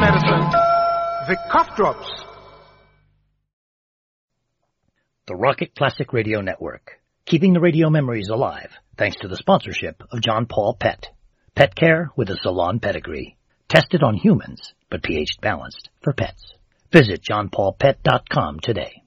medicine, the cough drops. The Rocket Classic Radio Network, keeping the radio memories alive thanks to the sponsorship of John Paul Pet. Pet care with a salon pedigree. Tested on humans, but pH balanced for pets. Visit johnpaulpet.com today.